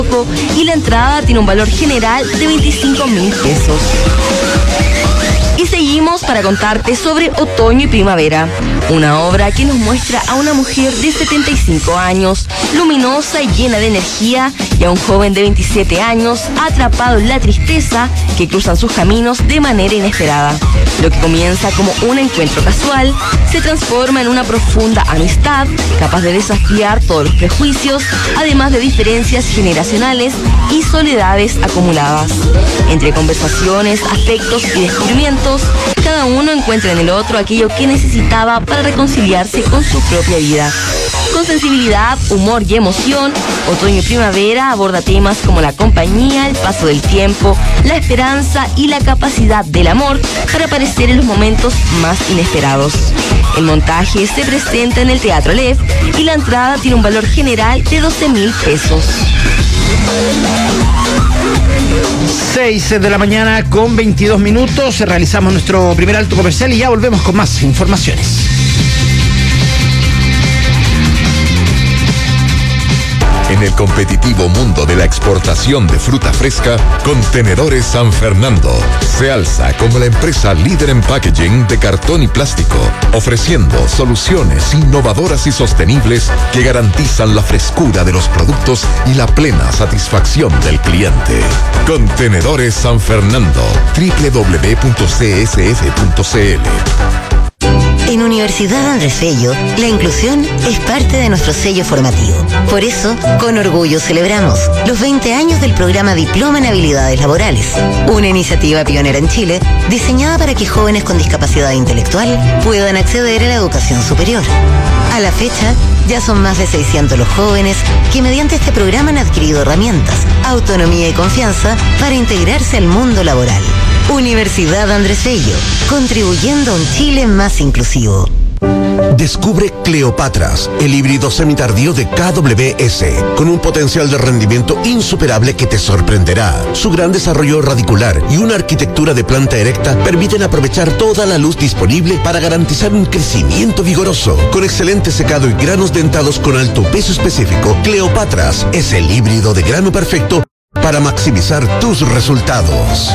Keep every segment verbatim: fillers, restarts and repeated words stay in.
y la entrada tiene un valor general de veinticinco mil pesos. Y seguimos para contarte sobre Otoño y Primavera, una obra que nos muestra a una mujer de setenta y cinco años, luminosa y llena de energía, y a un joven de veintisiete años atrapado en la tristeza, que cruzan sus caminos de manera inesperada. Lo que comienza como un encuentro casual se transforma en una profunda amistad capaz de desafiar todos los prejuicios, además de diferencias generacionales y soledades acumuladas. Entre conversaciones, afectos y descubrimientos, cada uno encuentra en el otro aquello que necesitaba para reconciliarse con su propia vida. Con sensibilidad, humor y emoción, Otoño y Primavera aborda temas como la compañía, el paso del tiempo, la esperanza y la capacidad del amor para aparecer en los momentos más inesperados. El montaje se presenta en el Teatro Aleph y la entrada tiene un valor general de doce mil pesos. seis de la mañana con veintidós minutos, realizamos nuestro primer alto comercial y ya volvemos con más informaciones. En el competitivo mundo de la exportación de fruta fresca, Contenedores San Fernando se alza como la empresa líder en packaging de cartón y plástico, ofreciendo soluciones innovadoras y sostenibles que garantizan la frescura de los productos y la plena satisfacción del cliente. Contenedores San Fernando, doble u doble u doble u punto c s f punto c l. En Universidad Andrés Bello, la inclusión es parte de nuestro sello formativo. Por eso, con orgullo celebramos los veinte años del programa Diploma en Habilidades Laborales, una iniciativa pionera en Chile diseñada para que jóvenes con discapacidad intelectual puedan acceder a la educación superior. A la fecha, ya son más de seiscientos los jóvenes que mediante este programa han adquirido herramientas, autonomía y confianza para integrarse al mundo laboral. Universidad Andrés Bello, contribuyendo a un Chile más inclusivo. Descubre Cleopatras, el híbrido semitardío de K W S, con un potencial de rendimiento insuperable que te sorprenderá. Su gran desarrollo radicular y una arquitectura de planta erecta permiten aprovechar toda la luz disponible para garantizar un crecimiento vigoroso. Con excelente secado y granos dentados con alto peso específico, Cleopatras es el híbrido de grano perfecto para maximizar tus resultados.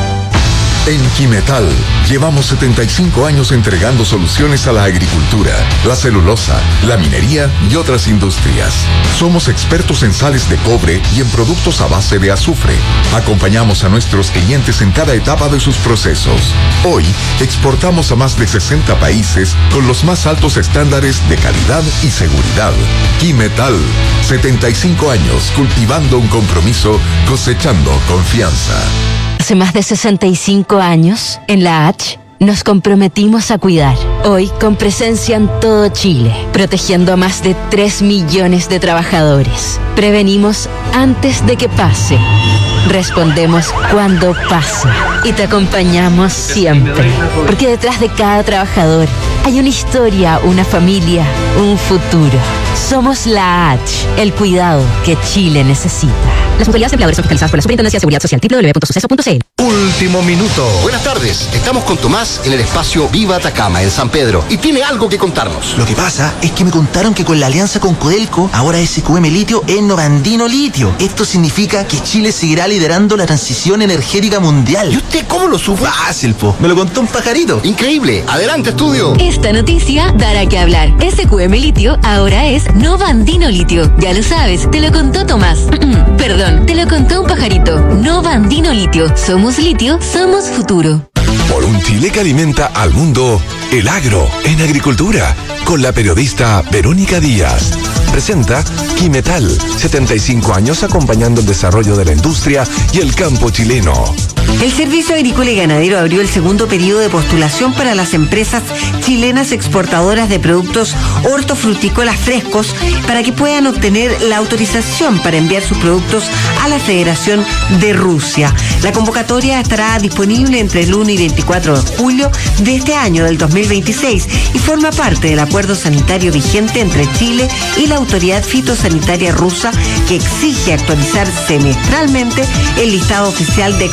En Quimetal llevamos setenta y cinco años entregando soluciones a la agricultura, la celulosa, la minería y otras industrias. Somos expertos en sales de cobre y en productos a base de azufre. Acompañamos a nuestros clientes en cada etapa de sus procesos. Hoy exportamos a más de sesenta países con los más altos estándares de calidad y seguridad. Quimetal, setenta y cinco años cultivando un compromiso, cosechando confianza. Hace más de sesenta y cinco años, en la H, nos comprometimos a cuidar. Hoy, con presencia en todo Chile, protegiendo a más de tres millones de trabajadores. Prevenimos antes de que pase. Respondemos cuando pasa. Y te acompañamos siempre. Porque detrás de cada trabajador hay una historia, una familia, un futuro. Somos la H, el cuidado que Chile necesita. Las mutualidades de empleadores son fiscalizadas por la Superintendencia de Seguridad Social. doble u doble u doble u punto suceso punto c l. Último minuto. Buenas tardes. Estamos con Tomás en el espacio Viva Atacama, en San Pedro, y tiene algo que contarnos. Lo que pasa es que me contaron que con la alianza con Codelco, ahora S Q M Litio es Novandino Litio. Esto significa que Chile seguirá liderando la transición energética mundial. ¿Y usted cómo lo supo? Fácil, po. Me lo contó un pajarito. Increíble. Adelante, estudio. Esta noticia dará que hablar. S Q M Litio ahora es Novandino Litio. Ya lo sabes, te lo contó Tomás. Perdón, te lo contó un pajarito. Novandino Litio. Somos litio, somos futuro. Por un Chile que alimenta al mundo, el agro en agricultura, con la periodista Verónica Díaz. Presenta Quimetal, setenta y cinco años acompañando el desarrollo de la industria y el campo chileno. El Servicio Agrícola y Ganadero abrió el segundo periodo de postulación para las empresas chilenas exportadoras de productos hortofrutícolas frescos para que puedan obtener la autorización para enviar sus productos a la Federación de Rusia. La convocatoria estará disponible entre el uno y veinticuatro de julio de este año del dos mil veintiséis y forma parte del acuerdo sanitario vigente entre Chile y la Autoridad Fitosanitaria Rusa, que exige actualizar semestralmente el listado oficial de exportadores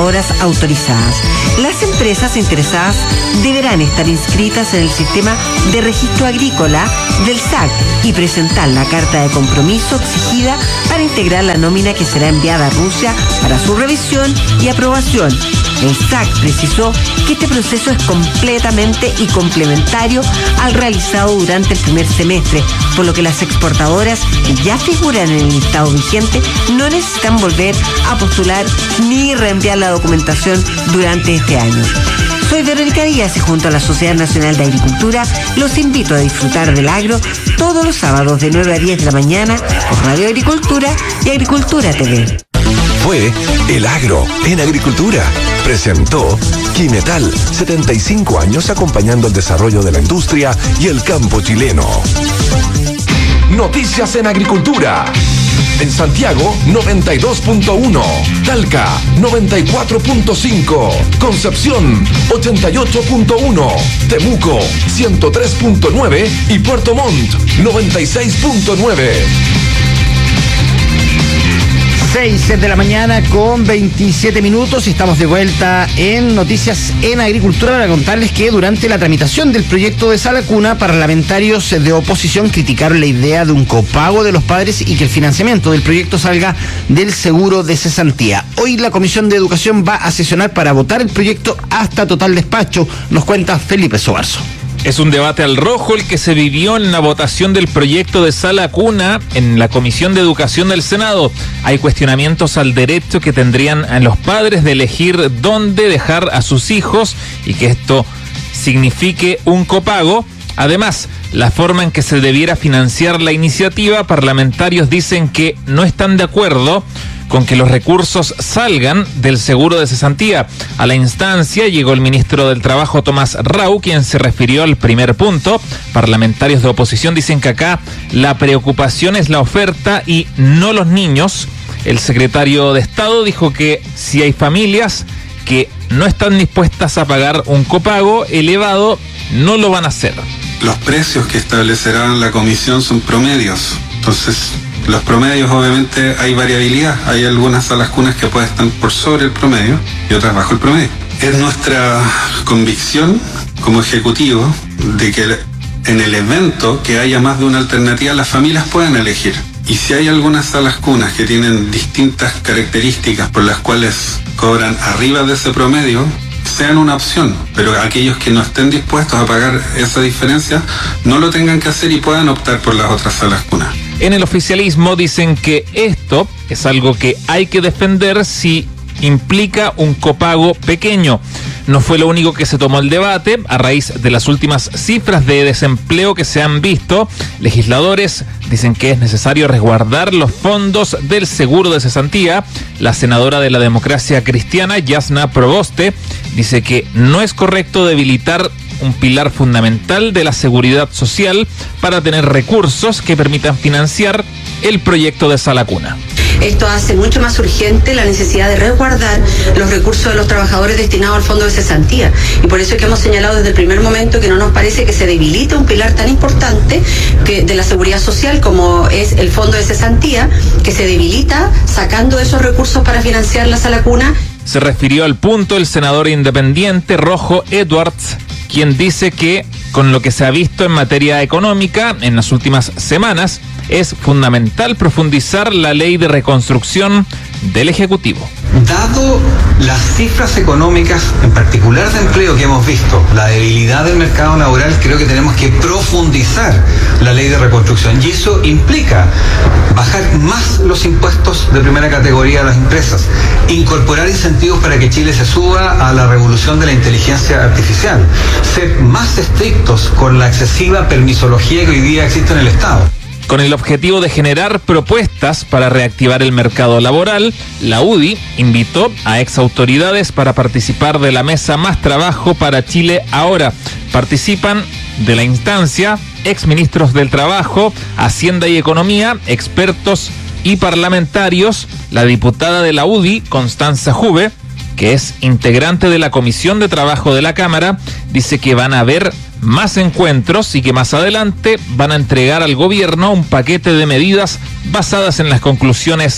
exportadoras autorizadas. Las empresas interesadas deberán estar inscritas en el sistema de registro agrícola del S A C y presentar la carta de compromiso exigida para integrar la nómina que será enviada a Rusia para su revisión y aprobación. El S A C precisó que este proceso es completamente y complementario al realizado durante el primer semestre, por lo que las exportadoras que ya figuran en el listado vigente no necesitan volver a postular ni reenviar la documentación durante este año. Soy Verónica Díaz y junto a la Sociedad Nacional de Agricultura los invito a disfrutar del agro todos los sábados de nueve a diez de la mañana por Radio Agricultura y Agricultura T V. Fue El Agro en Agricultura. Presentó Quimetal, setenta y cinco años acompañando el desarrollo de la industria y el campo chileno. Noticias en Agricultura. En Santiago, noventa y dos punto uno. Talca, noventa y cuatro punto cinco. Concepción, ochenta y ocho punto uno. Temuco, ciento tres punto nueve. Y Puerto Montt, noventa y seis punto nueve. seis de la mañana con veintisiete minutos y estamos de vuelta en Noticias en Agricultura para contarles que durante la tramitación del proyecto de Sala Cuna, parlamentarios de oposición criticaron la idea de un copago de los padres y que el financiamiento del proyecto salga del seguro de cesantía. Hoy la Comisión de Educación va a sesionar para votar el proyecto hasta total despacho, nos cuenta Felipe Sobarzo. Es un debate al rojo el que se vivió en la votación del proyecto de Sala Cuna en la Comisión de Educación del Senado. Hay cuestionamientos al derecho que tendrían los padres de elegir dónde dejar a sus hijos y que esto signifique un copago. Además, la forma en que se debiera financiar la iniciativa, parlamentarios dicen que no están de acuerdo con que los recursos salgan del seguro de cesantía. A la instancia llegó el ministro del Trabajo, Tomás Rau, quien se refirió al primer punto. Parlamentarios de oposición dicen que acá la preocupación es la oferta y no los niños. El secretario de Estado dijo que si hay familias que no están dispuestas a pagar un copago elevado, no lo van a hacer. Los precios que establecerá la comisión son promedios. Entonces, los promedios, obviamente, hay variabilidad. Hay algunas salas cunas que pueden estar por sobre el promedio y otras bajo el promedio. Es nuestra convicción como ejecutivo de que en el evento que haya más de una alternativa, las familias puedan elegir. Y si hay algunas salas cunas que tienen distintas características por las cuales cobran arriba de ese promedio, sean una opción, pero aquellos que no estén dispuestos a pagar esa diferencia no lo tengan que hacer y puedan optar por las otras salas cunas. En el oficialismo dicen que esto es algo que hay que defender si implica un copago pequeño. No fue lo único que se tomó el debate. A raíz de las últimas cifras de desempleo que se han visto, legisladores dicen que es necesario resguardar los fondos del seguro de cesantía. La senadora de la Democracia Cristiana, Yasna Proboste, dice que no es correcto debilitar un pilar fundamental de la seguridad social para tener recursos que permitan financiar el proyecto de Sala Cuna. Esto hace mucho más urgente la necesidad de resguardar los recursos de los trabajadores destinados al fondo de cesantía. Y por eso es que hemos señalado desde el primer momento que no nos parece que se debilite un pilar tan importante que de la seguridad social como es el fondo de cesantía, que se debilita sacando esos recursos para financiar la Sala Cuna. Se refirió al punto el senador independiente Rojo Edwards, quien dice que con lo que se ha visto en materia económica en las últimas semanas, es fundamental profundizar la ley de reconstrucción del Ejecutivo. Dado las cifras económicas, en particular de empleo que hemos visto, la debilidad del mercado laboral, creo que tenemos que profundizar la ley de reconstrucción y eso implica bajar más los impuestos de primera categoría a las empresas, incorporar incentivos para que Chile se suba a la revolución de la inteligencia artificial, ser más estrictos con la excesiva permisología que hoy día existe en el Estado. Con el objetivo de generar propuestas para reactivar el mercado laboral, la U D I invitó a exautoridades para participar de la mesa Más Trabajo para Chile Ahora. Participan de la instancia exministros del Trabajo, Hacienda y Economía, expertos y parlamentarios. La diputada de la U D I, Constanza Juve, que es integrante de la Comisión de Trabajo de la Cámara, dice que van a haber más encuentros y que más adelante van a entregar al gobierno un paquete de medidas basadas en las conclusiones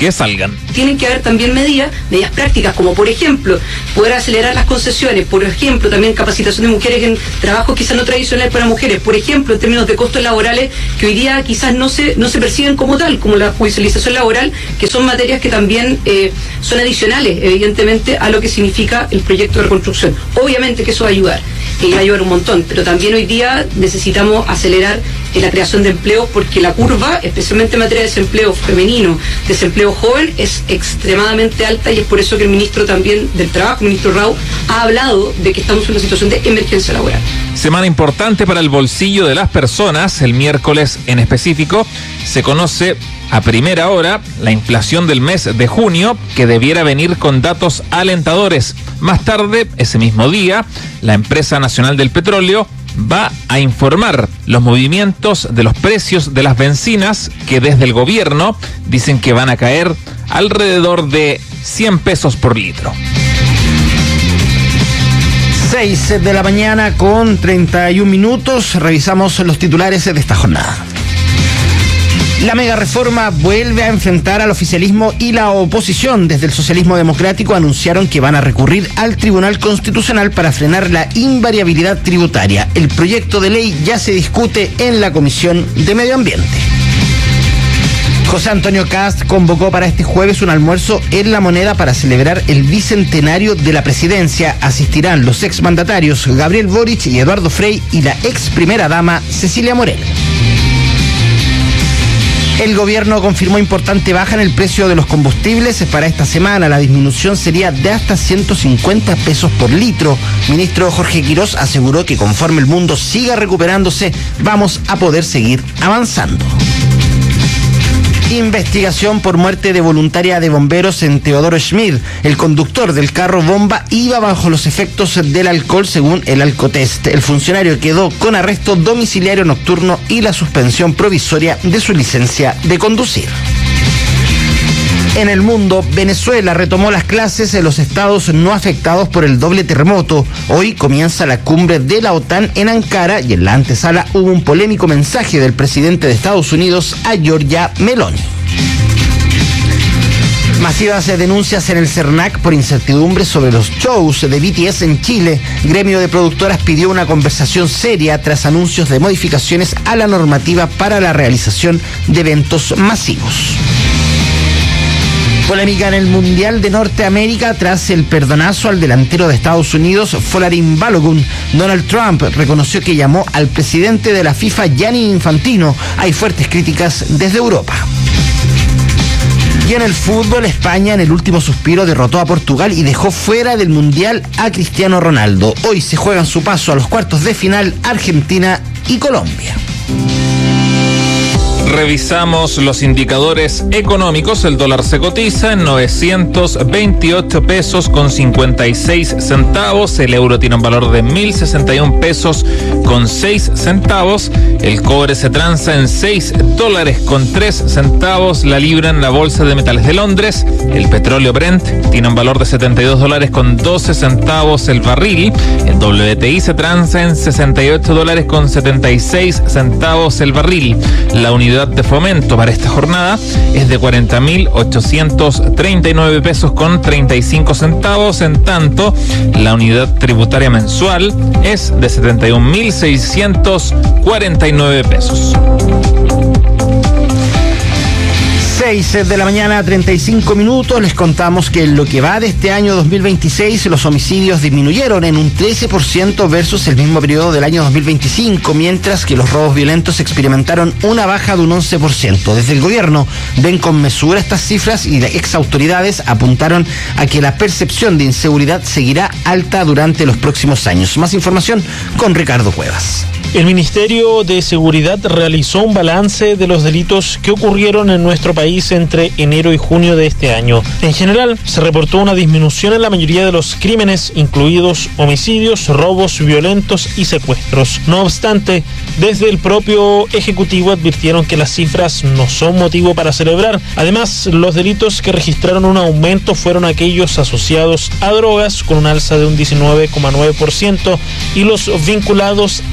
que salgan. Tienen que haber también medidas, medidas prácticas, como por ejemplo, poder acelerar las concesiones, por ejemplo, también capacitación de mujeres en trabajos quizás no tradicionales para mujeres, por ejemplo, en términos de costos laborales que hoy día quizás no se, no se perciben como tal, como la judicialización laboral, que son materias que también eh, son adicionales, evidentemente, a lo que significa el proyecto de reconstrucción. Obviamente que eso va a ayudar, que va a ayudar un montón, pero también hoy día necesitamos acelerar en la creación de empleo, porque la curva, especialmente en materia de desempleo femenino, desempleo joven, es extremadamente alta, y es por eso que el ministro también del Trabajo, el ministro Rau, ha hablado de que estamos en una situación de emergencia laboral. Semana importante para el bolsillo de las personas. El miércoles en específico se conoce a primera hora la inflación del mes de junio, que debiera venir con datos alentadores. Más tarde, ese mismo día, la Empresa Nacional del Petróleo va a informar los movimientos de los precios de las bencinas, que desde el gobierno dicen que van a caer alrededor de cien pesos por litro. seis de la mañana con treinta y un minutos. Revisamos los titulares de esta jornada. La mega reforma vuelve a enfrentar al oficialismo y la oposición. Desde el socialismo democrático anunciaron que van a recurrir al Tribunal Constitucional para frenar la invariabilidad tributaria. El proyecto de ley ya se discute en la Comisión de Medio Ambiente. José Antonio Kast convocó para este jueves un almuerzo en La Moneda para celebrar el bicentenario de la presidencia. Asistirán los exmandatarios Gabriel Boric y Eduardo Frei y la ex primera dama Cecilia Morel. El gobierno confirmó importante baja en el precio de los combustibles para esta semana. La disminución sería de hasta ciento cincuenta pesos por litro. Ministro Jorge Quirós aseguró que conforme el mundo siga recuperándose, vamos a poder seguir avanzando. Investigación por muerte de voluntaria de bomberos en Teodoro Schmid. El conductor del carro bomba iba bajo los efectos del alcohol según el Alcotest. El funcionario quedó con arresto domiciliario nocturno y la suspensión provisoria de su licencia de conducir. En el mundo, Venezuela retomó las clases en los estados no afectados por el doble terremoto. Hoy comienza la cumbre de la OTAN en Ankara y en la antesala hubo un polémico mensaje del presidente de Estados Unidos a Giorgia Meloni. Masivas denuncias en el CERNAC por incertidumbre sobre los shows de B T S en Chile. Gremio de productoras pidió una conversación seria tras anuncios de modificaciones a la normativa para la realización de eventos masivos. Polémica en el Mundial de Norteamérica tras el perdonazo al delantero de Estados Unidos, Folarin Balogun. Donald Trump reconoció que llamó al presidente de la FIFA, Gianni Infantino. Hay fuertes críticas desde Europa. Y en el fútbol, España en el último suspiro derrotó a Portugal y dejó fuera del Mundial a Cristiano Ronaldo. Hoy se juegan su paso a los cuartos de final Argentina y Colombia. Revisamos los indicadores económicos. El dólar se cotiza en novecientos veintiocho pesos con cincuenta y seis centavos. El euro tiene un valor de mil sesenta y un pesos con seis centavos. El cobre se transa en seis dólares con tres centavos. La libra en la bolsa de metales de Londres. El petróleo Brent tiene un valor de setenta y dos dólares con doce centavos el barril. El W T I se transa en sesenta y ocho dólares con setenta y seis centavos el barril. La unidad de fomento para esta jornada es de cuarenta mil ochocientos treinta y nueve pesos con treinta y cinco centavos. En tanto, la unidad tributaria mensual es de setenta y un mil seiscientos cuarenta y nueve pesos. seis de la mañana, treinta y cinco minutos. Les contamos que en lo que va de este año dos mil veintiséis, los homicidios disminuyeron en un trece por ciento versus el mismo periodo del año dos mil veinticinco, mientras que los robos violentos experimentaron una baja de un once por ciento. Desde el gobierno ven con mesura estas cifras y las ex autoridades apuntaron a que la percepción de inseguridad seguirá alta durante los próximos años. Más información con Ricardo Cuevas. El Ministerio de Seguridad realizó un balance de los delitos que ocurrieron en nuestro país entre enero y junio de este año. En general, se reportó una disminución en la mayoría de los crímenes, incluidos homicidios, robos violentos y secuestros. No obstante, desde el propio Ejecutivo advirtieron que las cifras no son motivo para celebrar. Además, los delitos que registraron un aumento fueron aquellos asociados a drogas, con un alza de un diecinueve coma nueve por ciento, y los vinculados a armas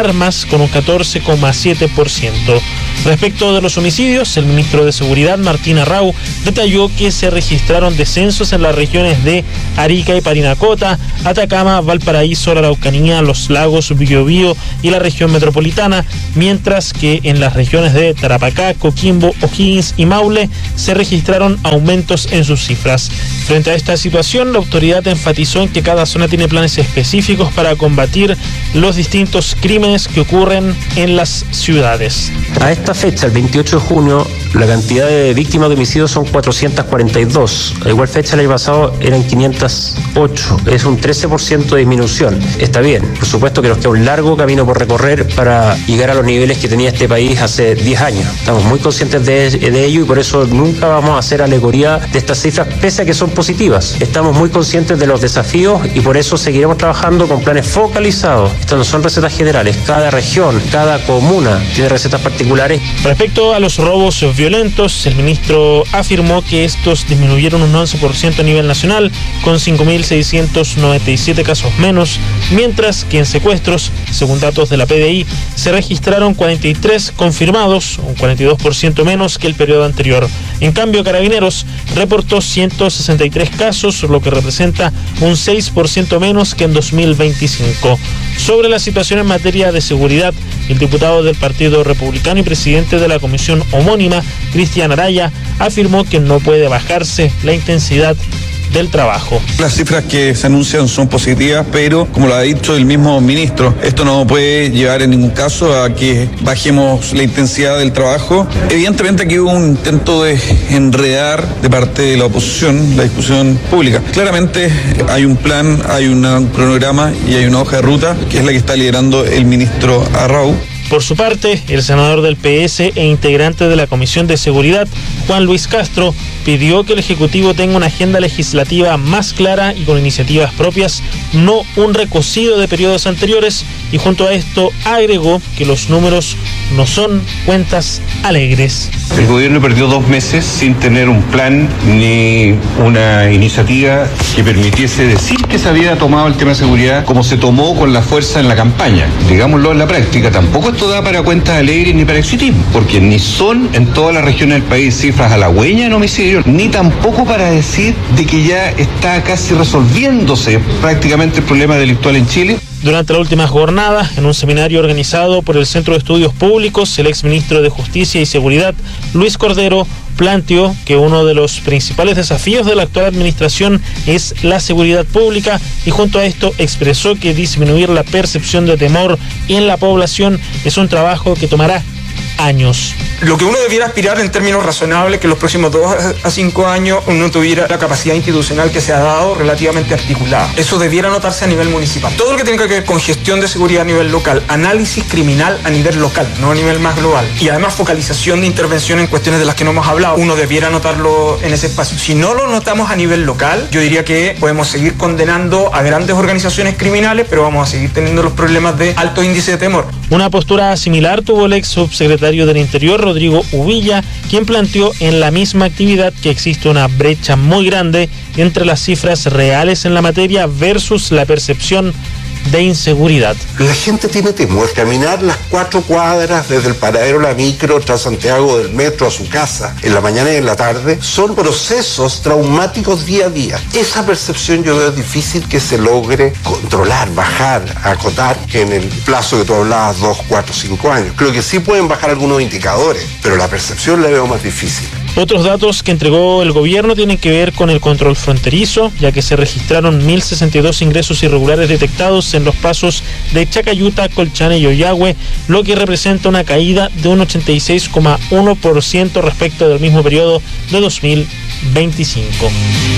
armas con un catorce coma siete por ciento. Respecto de los homicidios, el ministro de Seguridad, Martín Arrau, detalló que se registraron descensos en las regiones de Arica y Parinacota, Atacama, Valparaíso, la Araucanía, Los Lagos, Biobío y la región metropolitana, mientras que en las regiones de Tarapacá, Coquimbo, O'Higgins y Maule se registraron aumentos en sus cifras. Frente a esta situación, la autoridad enfatizó en que cada zona tiene planes específicos para combatir los distintos crímenes que ocurren en las ciudades. A esta fecha, el veintiocho de junio, la cantidad de víctimas de homicidios son cuatrocientas cuarenta y dos. A igual fecha el año pasado eran quinientas ocho. Es un trece por ciento de disminución. Está bien. Por supuesto que nos queda un largo camino por recorrer para llegar a los niveles que tenía este país hace diez años. Estamos muy conscientes de, de ello y por eso nunca vamos a hacer alegoría de estas cifras, pese a que son positivas. Estamos muy conscientes de los desafíos y por eso seguiremos trabajando con planes focalizados. Estas no son recetas generales. Cada región, cada comuna tiene recetas particulares. Respecto a los robos violentos, el ministro afirmó que estos disminuyeron un once por ciento a nivel nacional, con cinco mil seiscientos noventa y siete casos menos, mientras que en secuestros, según datos de la P D I, se registraron cuarenta y tres confirmados, un cuarenta y dos por ciento menos que el periodo anterior. En cambio, Carabineros reportó ciento sesenta y tres casos, lo que representa un seis por ciento menos que en dos mil veinticinco. Sobre la situación en materia de seguridad, el diputado del Partido Republicano y presidente de la comisión homónima, Cristian Araya, afirmó que no puede bajarse la intensidad del trabajo. Las cifras que se anuncian son positivas, pero como lo ha dicho el mismo ministro, esto no puede llevar en ningún caso a que bajemos la intensidad del trabajo. Evidentemente aquí hubo un intento de enredar de parte de la oposición la discusión pública. Claramente hay un plan, hay un cronograma y hay una hoja de ruta que es la que está liderando el ministro Arrau. Por su parte, el senador del P S e integrante de la Comisión de Seguridad, Juan Luis Castro, pidió que el Ejecutivo tenga una agenda legislativa más clara y con iniciativas propias, no un recocido de periodos anteriores, y junto a esto agregó que los números no son cuentas alegres. El gobierno perdió dos meses sin tener un plan ni una iniciativa que permitiese decir que se había tomado el tema de seguridad como se tomó con la fuerza en la campaña. Digámoslo en la práctica, tampoco esto da para cuentas alegres ni para exitismo, porque ni son en todas las regiones del país cifras halagüeñas en homicidio, ni tampoco para decir de que ya está casi resolviéndose prácticamente el problema delictual en Chile. Durante la última jornada, en un seminario organizado por el Centro de Estudios Públicos, el exministro de Justicia y Seguridad, Luis Cordero, planteó que uno de los principales desafíos de la actual administración es la seguridad pública y junto a esto expresó que disminuir la percepción de temor en la población es un trabajo que tomará años. Lo que uno debiera aspirar en términos razonables, que en los próximos dos a cinco años uno tuviera la capacidad institucional que se ha dado relativamente articulada. Eso debiera notarse a nivel municipal. Todo lo que tenga que ver con gestión de seguridad a nivel local, análisis criminal a nivel local, no a nivel más global, y además focalización de intervención en cuestiones de las que no hemos hablado, uno debiera notarlo en ese espacio. Si no lo notamos a nivel local, yo diría que podemos seguir condenando a grandes organizaciones criminales, pero vamos a seguir teniendo los problemas de alto índice de temor. Una postura similar tuvo el ex subsecretario del Interior, Rodrigo Uvilla, quien planteó en la misma actividad que existe una brecha muy grande entre las cifras reales en la materia versus la percepción de inseguridad. La gente tiene temor. Caminar las cuatro cuadras desde el paradero de la micro, tras Santiago del metro a su casa, en la mañana y en la tarde, son procesos traumáticos día a día. Esa percepción yo veo difícil que se logre controlar, bajar, acotar en el plazo que tú hablabas, dos, cuatro, cinco años. Creo que sí pueden bajar algunos indicadores, pero la percepción la veo más difícil. Otros datos que entregó el gobierno tienen que ver con el control fronterizo, ya que se registraron mil sesenta y dos ingresos irregulares detectados en los pasos de Chacayuta, Colchane y Oyagüe, lo que representa una caída de un ochenta y seis coma uno por ciento respecto del mismo periodo de dos mil veinticinco.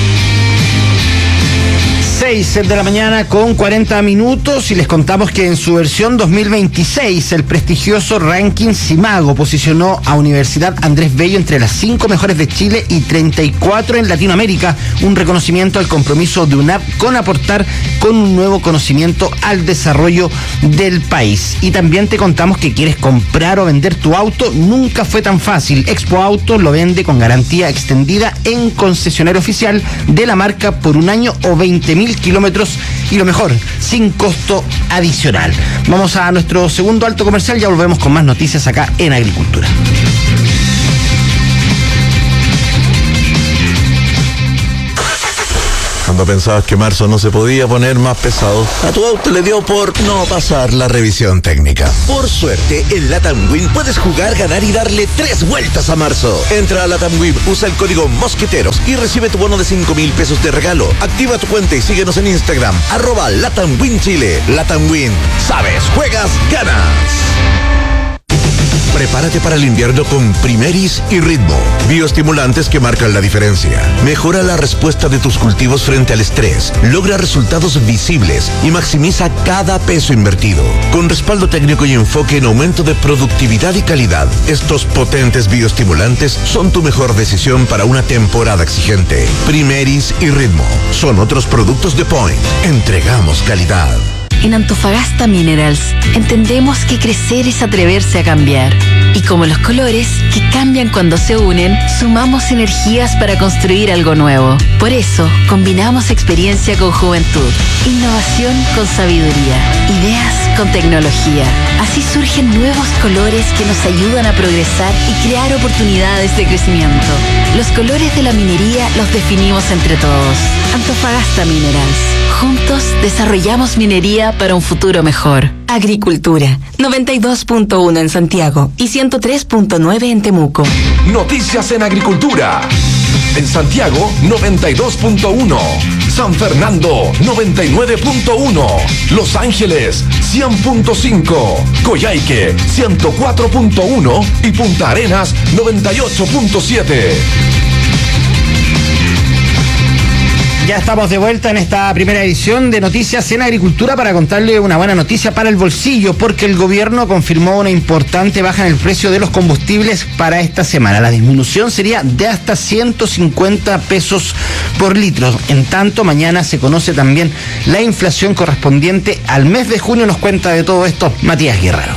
seis de la mañana con cuarenta minutos y les contamos que en su versión dos mil veintiséis el prestigioso ranking Simago posicionó a Universidad Andrés Bello entre las cinco mejores de Chile y treinta y cuatro en Latinoamérica, un reconocimiento al compromiso de UNAP con aportar con un nuevo conocimiento al desarrollo del país. Y también te contamos que quieres comprar o vender tu auto, nunca fue tan fácil. Expo Auto lo vende con garantía extendida en concesionario oficial de la marca por un año o veinte mil mil kilómetros y lo mejor, sin costo adicional. Vamos a nuestro segundo alto comercial, ya volvemos con más noticias acá en Agricultura. Cuando pensabas que marzo no se podía poner más pesado, a tu auto le dio por no pasar la revisión técnica. Por suerte, en Latam Win puedes jugar, ganar y darle tres vueltas a marzo. Entra a Latam Win, usa el código Mosqueteros y recibe tu bono de cinco mil pesos de regalo. Activa tu cuenta y síguenos en Instagram, arroba Latam Win Chile. Latam Win, sabes, juegas, ganas. Prepárate para el invierno con Primeris y Ritmo, bioestimulantes que marcan la diferencia. Mejora la respuesta de tus cultivos frente al estrés, logra resultados visibles y maximiza cada peso invertido. Con respaldo técnico y enfoque en aumento de productividad y calidad, estos potentes bioestimulantes son tu mejor decisión para una temporada exigente. Primeris y Ritmo son otros productos de Point. Entregamos calidad. En Antofagasta Minerals entendemos que crecer es atreverse a cambiar. Y como los colores, que cambian cuando se unen, sumamos energías para construir algo nuevo. Por eso, combinamos experiencia con juventud, innovación con sabiduría, ideas con tecnología. Así surgen nuevos colores que nos ayudan a progresar y crear oportunidades de crecimiento. Los colores de la minería los definimos entre todos. Antofagasta Minerals. Juntos desarrollamos minería para un futuro mejor. Agricultura, noventa y dos punto uno en Santiago y ciento tres punto nueve en Temuco. Noticias en Agricultura. En Santiago, noventa y dos punto uno. San Fernando, noventa y nueve punto uno. Los Ángeles, cien punto cinco. Coyhaique, ciento cuatro punto uno. Y Punta Arenas, noventa y ocho punto siete. Ya estamos de vuelta en esta primera edición de Noticias en Agricultura para contarle una buena noticia para el bolsillo, porque el gobierno confirmó una importante baja en el precio de los combustibles para esta semana. La disminución sería de hasta ciento cincuenta pesos por litro. En tanto, mañana se conoce también la inflación correspondiente al mes de junio. Nos cuenta de todo esto Matías Guerrero.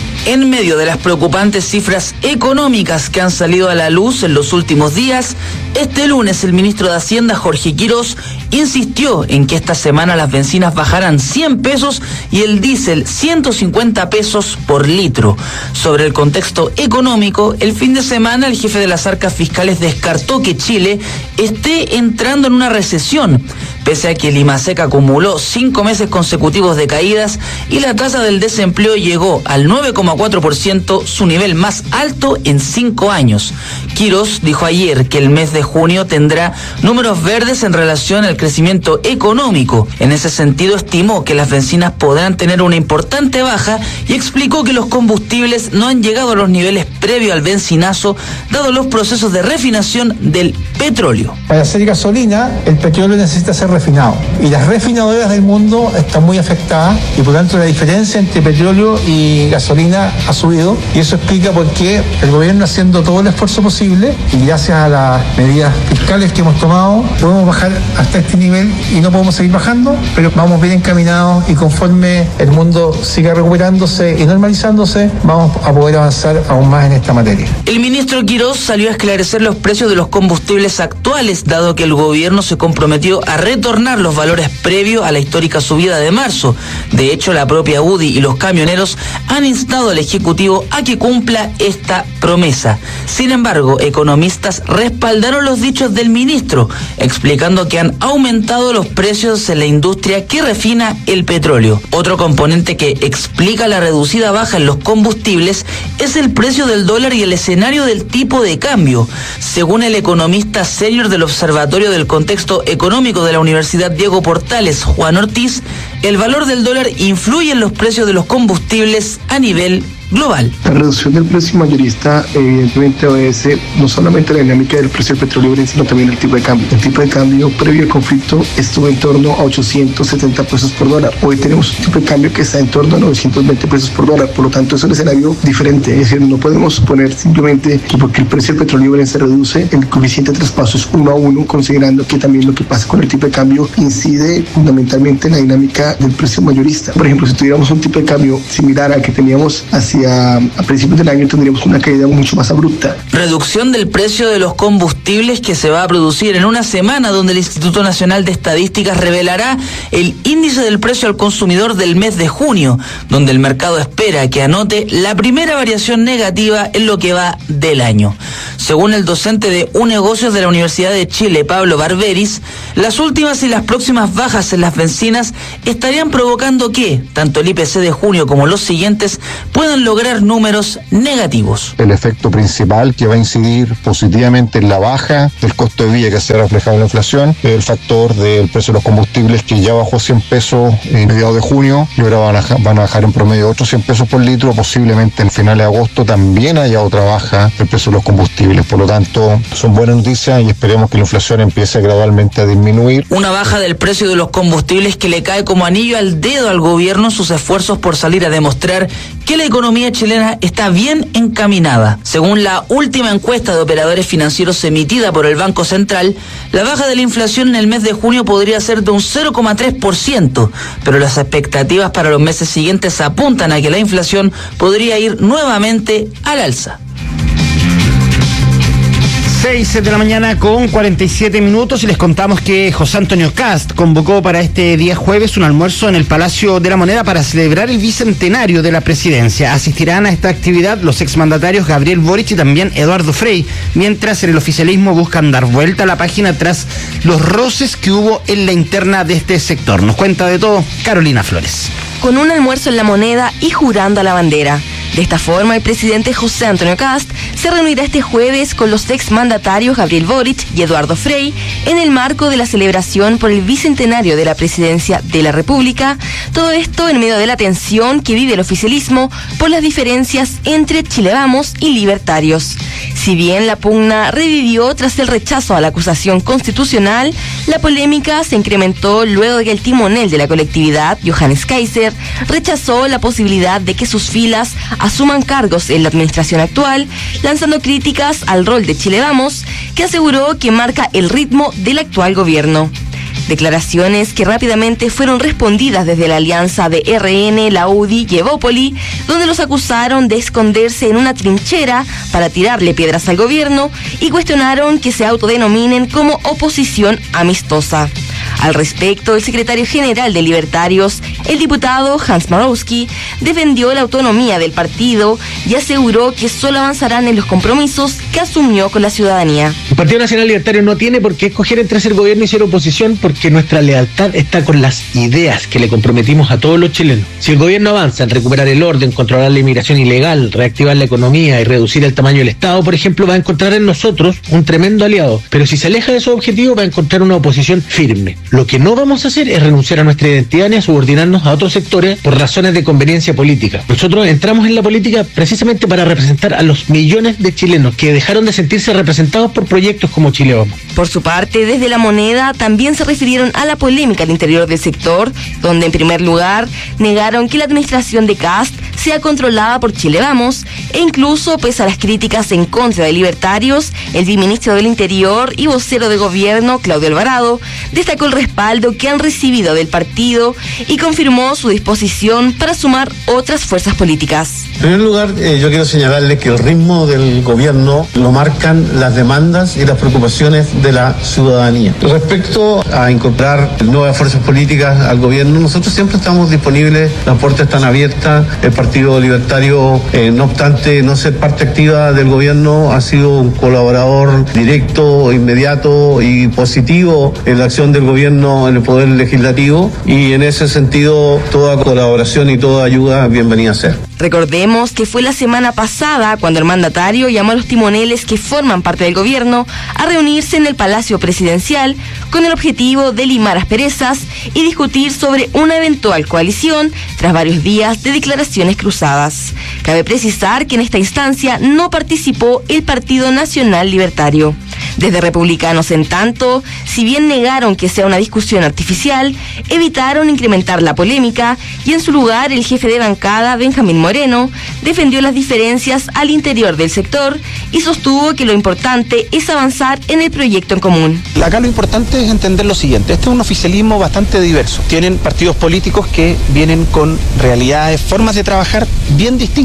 En medio de las preocupantes cifras económicas que han salido a la luz en los últimos días, este lunes el ministro de Hacienda, Jorge Quirós, insistió en que esta semana las bencinas bajarán cien pesos y el diésel ciento cincuenta pesos por litro. Sobre el contexto económico, el fin de semana el jefe de las arcas fiscales descartó que Chile esté entrando en una recesión, pese a que el IMASEC acumuló cinco meses consecutivos de caídas y la tasa del desempleo llegó al nueve coma cuatro por ciento, su nivel más alto en cinco años. Quirós dijo ayer que el mes de junio tendrá números verdes en relación al crecimiento económico. En ese sentido, estimó que las bencinas podrán tener una importante baja y explicó que los combustibles no han llegado a los niveles previos al bencinazo, dado los procesos de refinación del petróleo. Para hacer gasolina, el petróleo necesita ser refinado y las refinadoras del mundo están muy afectadas y por tanto la diferencia entre petróleo y gasolina ha subido, y eso explica por qué el gobierno, haciendo todo el esfuerzo posible y gracias a las medidas fiscales que hemos tomado, podemos bajar hasta este nivel y no podemos seguir bajando, pero vamos bien encaminados y conforme el mundo siga recuperándose y normalizándose, vamos a poder avanzar aún más en esta materia. El ministro Quirós salió a esclarecer los precios de los combustibles actuales, dado que el gobierno se comprometió a retornar los valores previos a la histórica subida de marzo. De hecho, la propia U D I y los camioneros han instado al Ejecutivo a que cumpla esta promesa. Sin embargo, economistas respaldaron los dichos del ministro, explicando que han aumentado los precios en la industria que refina el petróleo. Otro componente que explica la reducida baja en los combustibles es el precio del dólar y el escenario del tipo de cambio. Según el economista senior del Observatorio del Contexto Económico de la Universidad Diego Portales, Juan Ortiz, el valor del dólar influye en los precios de los combustibles a nivel global. La reducción del precio mayorista evidentemente obedece no solamente a la dinámica del precio del petróleo, sino también al tipo de cambio. El tipo de cambio previo al conflicto estuvo en torno a ochocientos setenta pesos por dólar. Hoy tenemos un tipo de cambio que está en torno a novecientos veinte pesos por dólar. Por lo tanto, es un escenario diferente. Es decir, no podemos suponer simplemente que porque el precio del petróleo se reduce, el coeficiente de traspaso es uno a uno, considerando que también lo que pasa con el tipo de cambio incide fundamentalmente en la dinámica del precio mayorista. Por ejemplo, si tuviéramos un tipo de cambio similar al que teníamos hace hacia a principios del año tendríamos una caída mucho más abrupta. Reducción del precio de los combustibles que se va a producir en una semana, donde el Instituto Nacional de Estadísticas revelará el índice del precio al consumidor del mes de junio, donde el mercado espera que anote la primera variación negativa en lo que va del año. Según el docente de U Negocios de la Universidad de Chile, Pablo Barberis, las últimas y las próximas bajas en las bencinas estarían provocando que tanto el I P C de junio como los siguientes puedan lograr números negativos. El efecto principal que va a incidir positivamente en la baja del costo de vida que se ha reflejado en la inflación es el factor del precio de los combustibles, que ya bajó cien pesos en mediados de junio y ahora van a, van a bajar en promedio otros cien pesos por litro. Posiblemente en finales de agosto también haya otra baja del precio de los combustibles. Por lo tanto, son buenas noticias y esperemos que la inflación empiece gradualmente a disminuir. Una baja del precio de los combustibles que le cae como anillo al dedo al gobierno en sus esfuerzos por salir a demostrar que la economía chilena está bien encaminada. Según la última encuesta de operadores financieros emitida por el Banco Central, la baja de la inflación en el mes de junio podría ser de un cero coma tres por ciento, pero las expectativas para los meses siguientes apuntan a que la inflación podría ir nuevamente al alza. seis de la mañana con cuarenta y siete minutos y les contamos que José Antonio Kast convocó para este día jueves un almuerzo en el Palacio de la Moneda para celebrar el bicentenario de la presidencia. Asistirán a esta actividad los exmandatarios Gabriel Boric y también Eduardo Frei, mientras en el oficialismo buscan dar vuelta a la página tras los roces que hubo en la interna de este sector. Nos cuenta de todo Carolina Flores. Con un almuerzo en la Moneda y jurando a la bandera. De esta forma, el presidente José Antonio Kast se reunirá este jueves con los exmandatarios Gabriel Boric y Eduardo Frei en el marco de la celebración por el bicentenario de la presidencia de la República. Todo esto en medio de la tensión que vive el oficialismo por las diferencias entre Chile Vamos y libertarios. Si bien la pugna revivió tras el rechazo a la acusación constitucional, la polémica se incrementó luego de que el timonel de la colectividad, Johannes Kaiser, rechazó la posibilidad de que sus filas asuman cargos en la administración actual, lanzando críticas al rol de Chile Vamos, que aseguró que marca el ritmo del actual gobierno. Declaraciones que rápidamente fueron respondidas desde la alianza de R N, la U D I y Evópoli, donde los acusaron de esconderse en una trinchera para tirarle piedras al gobierno y cuestionaron que se autodenominen como oposición amistosa. Al respecto, el secretario general de Libertarios, el diputado Hans Marowski, defendió la autonomía del partido y aseguró que solo avanzarán en los compromisos que asumió con la ciudadanía. El Partido Nacional Libertario no tiene por qué escoger entre ser gobierno y ser oposición, porque nuestra lealtad está con las ideas que le comprometimos a todos los chilenos. Si el gobierno avanza en recuperar el orden, controlar la inmigración ilegal, reactivar la economía y reducir el tamaño del Estado, por ejemplo, va a encontrar en nosotros un tremendo aliado. Pero si se aleja de esos objetivos, va a encontrar una oposición firme. Lo que no vamos a hacer es renunciar a nuestra identidad ni a subordinarnos a otros sectores por razones de conveniencia política. Nosotros entramos en la política precisamente para representar a los millones de chilenos que dejaron de sentirse representados por proyectos como Chile Vamos. Por su parte, desde La Moneda también se refirieron a la polémica al interior del sector, donde en primer lugar negaron que la administración de Kast sea controlada por Chile Vamos, e incluso, pese a las críticas en contra de libertarios, el viceministro del Interior y vocero de gobierno, Claudio Alvarado, destacó el respaldo que han recibido del partido y confirmó su disposición para sumar otras fuerzas políticas. En primer lugar, eh, yo quiero señalarle que el ritmo del gobierno lo marcan las demandas y las preocupaciones de la ciudadanía. Respecto a incorporar nuevas fuerzas políticas al gobierno, nosotros siempre estamos disponibles, las puertas están abiertas. El Partido Libertario, eh, no obstante no ser parte activa del gobierno, ha sido un colaborador directo, inmediato y positivo en la acción del gobierno en el Poder Legislativo, y en ese sentido toda colaboración y toda ayuda bienvenida sea. Recordemos que fue la semana pasada cuando el mandatario llamó a los timoneles que forman parte del gobierno a reunirse en el Palacio Presidencial con el objetivo de limar asperezas y discutir sobre una eventual coalición tras varios días de declaraciones cruzadas. Cabe precisar que en esta instancia no participó el Partido Nacional Libertario. Desde Republicanos, en tanto, si bien negaron que sea una discusión artificial, evitaron incrementar la polémica y en su lugar el jefe de bancada, Benjamín Moreno, defendió las diferencias al interior del sector y sostuvo que lo importante es avanzar en el proyecto en común. Acá lo importante es entender lo siguiente: este es un oficialismo bastante diverso. Tienen partidos políticos que vienen con realidades, formas de trabajar bien distintas.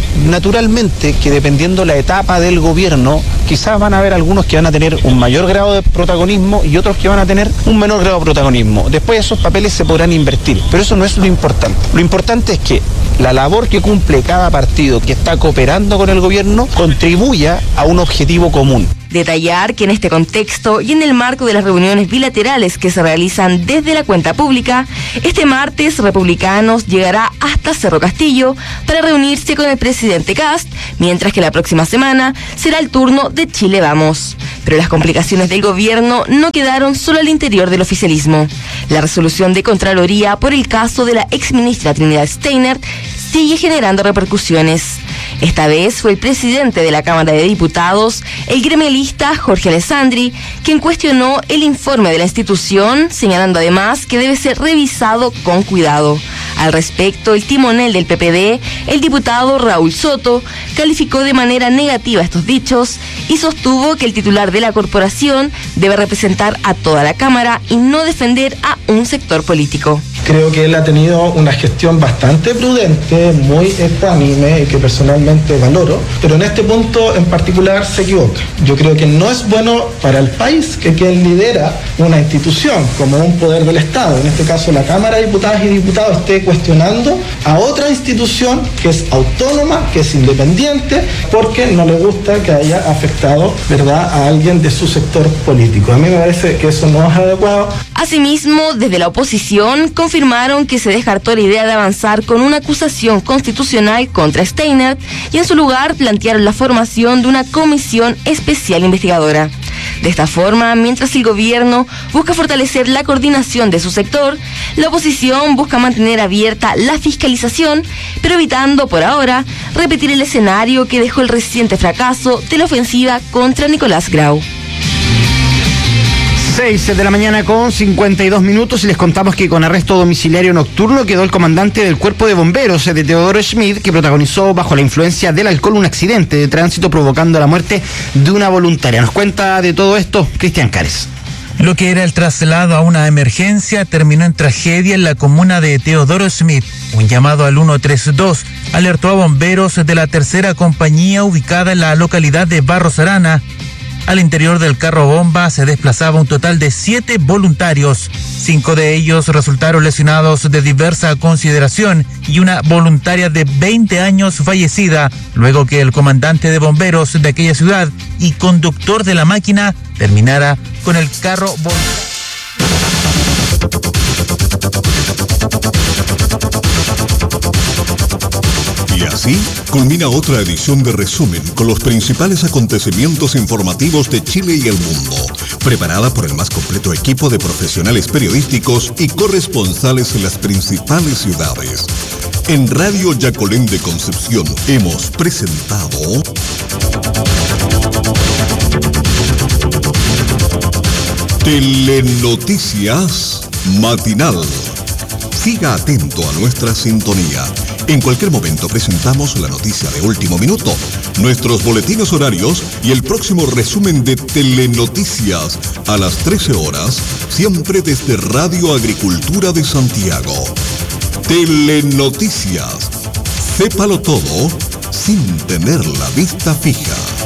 Naturalmente que dependiendo la etapa del gobierno, quizás van a haber algunos que van a tener un mayor grado de protagonismo y otros que van a tener un menor grado de protagonismo. Después esos papeles se podrán invertir, pero eso no es lo importante. Lo importante es que la labor que cumple cada partido que está cooperando con el gobierno contribuya a un objetivo común. Detallar que en este contexto y en el marco de las reuniones bilaterales que se realizan desde la cuenta pública, este martes Republicanos llegará hasta Cerro Castillo para reunirse con el presidente Kast, mientras que la próxima semana será el turno de Chile Vamos. Pero las complicaciones del gobierno no quedaron solo al interior del oficialismo. La resolución de Contraloría por el caso de la exministra Trinidad Steiner sigue generando repercusiones. Esta vez fue el presidente de la Cámara de Diputados, el gremialista Jorge Alessandri, quien cuestionó el informe de la institución, señalando además que debe ser revisado con cuidado. Al respecto, el timonel del P P D, el diputado Raúl Soto, calificó de manera negativa estos dichos y sostuvo que el titular de la corporación debe representar a toda la Cámara y no defender a un sector político. Creo que él ha tenido una gestión bastante prudente, muy ecuánime y que personalmente valoro, pero en este punto en particular se equivoca. Yo creo que no es bueno para el país que quien lidera una institución como un poder del Estado, en este caso la Cámara de Diputadas y Diputados, esté cuestionando a otra institución que es autónoma, que es independiente, porque no le gusta que haya afectado, ¿verdad?, a alguien de su sector político. A mí me parece que eso no es adecuado. Asimismo, desde la oposición confirmaron que se descartó la idea de avanzar con una acusación constitucional contra Steiner y en su lugar plantearon la formación de una comisión especial investigadora. De esta forma, mientras el gobierno busca fortalecer la coordinación de su sector, la oposición busca mantener abierta la fiscalización, pero evitando por ahora repetir el escenario que dejó el reciente fracaso de la ofensiva contra Nicolás Grau. seis de la mañana con cincuenta y dos minutos y les contamos que con arresto domiciliario nocturno quedó el comandante del Cuerpo de Bomberos de Teodoro Schmidt, que protagonizó bajo la influencia del alcohol un accidente de tránsito provocando la muerte de una voluntaria. Nos cuenta de todo esto Cristian Cares. Lo que era el traslado a una emergencia terminó en tragedia en la comuna de Teodoro Schmidt. Un llamado al ciento treinta y dos alertó a bomberos de la tercera compañía ubicada en la localidad de Barros Arana. Al interior del carro bomba se desplazaba un total de siete voluntarios. Cinco de ellos resultaron lesionados de diversa consideración y una voluntaria de veinte años fallecida, luego que el comandante de bomberos de aquella ciudad y conductor de la máquina terminara con el carro bomba. Y así culmina otra edición de Resumen con los principales acontecimientos informativos de Chile y el mundo, preparada por el más completo equipo de profesionales periodísticos y corresponsales en las principales ciudades. En Radio Yacolén de Concepción hemos presentado Telenoticias Matinal. Siga atento a nuestra sintonía. En cualquier momento presentamos la noticia de último minuto, nuestros boletines horarios y el próximo resumen de Telenoticias a las trece horas, siempre desde Radio Agricultura de Santiago. Telenoticias. Sépalo todo sin tener la vista fija.